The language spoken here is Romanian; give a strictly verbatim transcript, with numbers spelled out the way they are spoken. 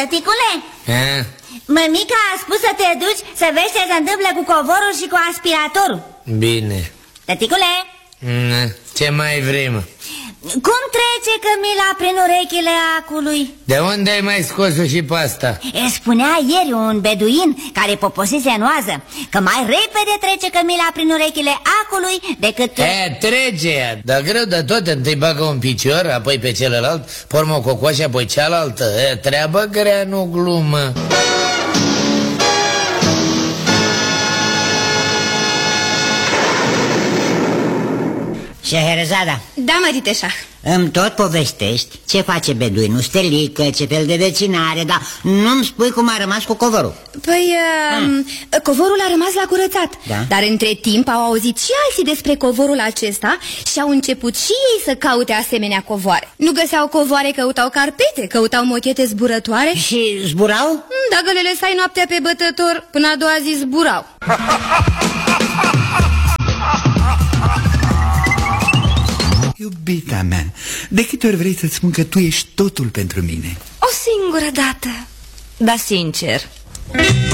Tăticule, a? mămica a spus să te duci să vezi ce se întâmplă cu covorul și cu aspiratorul. Bine. Tăticule, ce mai vrei, mă? cum trece Cămila prin urechile acului? De unde ai mai scos-o și pe asta? Spunea ieri un beduin care poposise în oază că mai repede trece Cămila prin urechile acului decât... E, trece ea, dar greu de tot. Întâi bagă un picior, apoi pe celălalt, pormă o cocoașă, apoi cealaltă. E, treabă grea, nu glumă. Șeherezada. Da, mărite șah. Îmi tot povestești ce face beduinul, stelică, ce fel de vecinare, dar nu-mi spui cum a rămas cu covorul. Păi, uh, covorul a rămas la curățat, da? Dar între timp au auzit și alții despre covorul acesta și au început și ei să caute asemenea covoare. Nu găseau covoare, căutau carpete, căutau mochete zburătoare. Și zburau? Dacă le lăsai noaptea pe bătător, până a doua zi zburau. Iubita mea, de câte ori vrei să-ți spun că tu ești totul pentru mine? O singură dată, dar sincer.